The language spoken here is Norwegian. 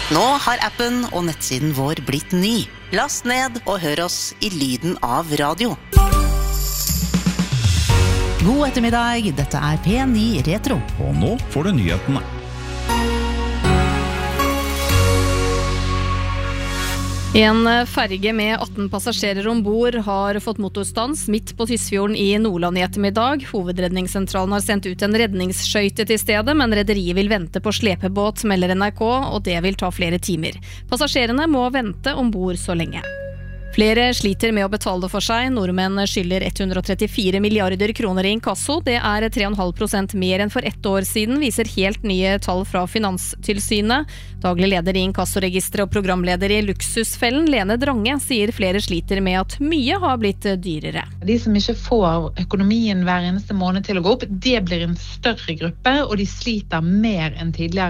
Nå har appen og nettsiden vår blitt ny. Last ned og hør oss i lyden av radio. God ettermiddag, dette er P9 Retro. Og nå får du nyhetene. En ferge med 18 passasjerer ombord har fått motorstans midt på Tysfjorden i Nordland i ettermiddag. Hovedredningssentralen har sendt ut en redningsskøyte til stedet, men rederiet vil vente på slepebåt, melder NRK, og det vil ta flere timer. Passasjerene må vente ombord så lenge. Flere sliter med å betale for seg. Nordmenn skylder 134 milliarder kroner i inkasso. Det er 3,5% mer enn for 1 år siden, viser helt nye tall fra Finanstilsynet. Daglig leder i inkassoregisteret og programleder i Luksusfellen, Lene Drange, sier flere sliter med at mye har blitt dyrere. De som ikke får økonomien hver eneste måned til å gå opp, det blir en større gruppe, og de sliter mer enn tidligere.